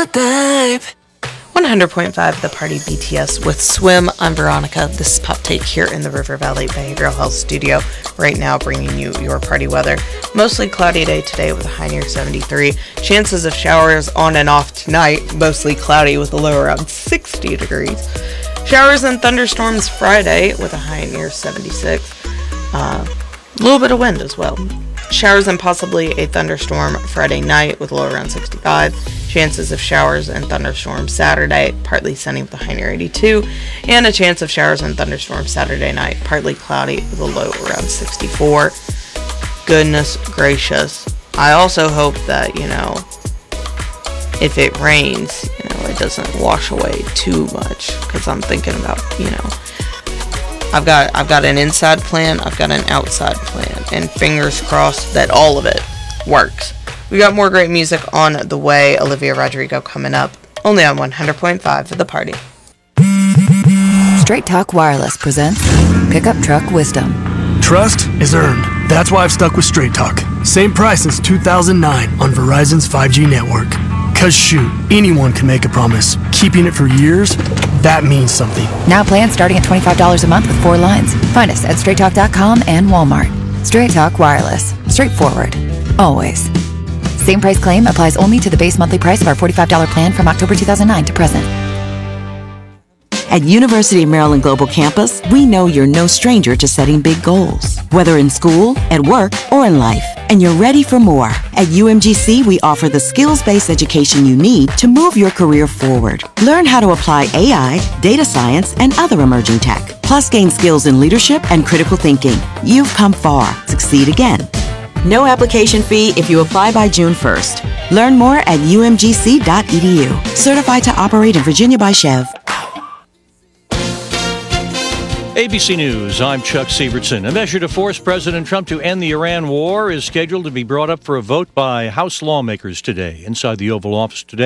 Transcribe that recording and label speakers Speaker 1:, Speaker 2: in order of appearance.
Speaker 1: babe.
Speaker 2: 100.5 The Party BTS with Swim. I'm Veronica. This is Pop Take here in the River Valley Behavioral Health Studio. Right now bringing you your party weather. Mostly cloudy day today with a high near 73. Chances of showers on and off tonight. Mostly cloudy with a low around 60 degrees. Showers and thunderstorms Friday with a high near 76. A little bit of wind as well. Showers and possibly a thunderstorm Friday night with a low around 65. Chances of showers and thunderstorms Saturday, partly sunny with a high near 82. And a chance of showers and thunderstorms Saturday night, partly cloudy with a low around 64. Goodness gracious. I also hope that, if it rains, it doesn't wash away too much. Because I'm thinking about, I've got an inside plan, I've got an outside plan, and fingers crossed that all of it works. We got more great music on the way. Olivia Rodrigo coming up, only on 100.5 for The Party.
Speaker 3: Straight Talk Wireless presents Pickup Truck Wisdom.
Speaker 4: Trust is earned. That's why I've stuck with Straight Talk. Same price since 2009 on Verizon's 5G network. Cause shoot, anyone can make a promise. Keeping it for years, that means something.
Speaker 3: Now plans starting at $25 a month with 4 lines. Find us at straighttalk.com and Walmart. Straight Talk Wireless. Straightforward. Always. Same price claim applies only to the base monthly price of our $45 plan from October 2009 to present.
Speaker 5: At University of Maryland Global Campus, we know you're no stranger to setting big goals, whether in school, at work, or in life, and you're ready for more. At UMGC, we offer the skills-based education you need to move your career forward. Learn how to apply AI, data science, and other emerging tech, plus gain skills in leadership and critical thinking. You've come far. Succeed again. No application fee if you apply by June 1st. Learn more at umgc.edu. Certified to operate in Virginia by Chev.
Speaker 6: ABC News, I'm Chuck Sievertson. A measure to force President Trump to end the Iran war is scheduled to be brought up for a vote by House lawmakers today. Inside the Oval Office today,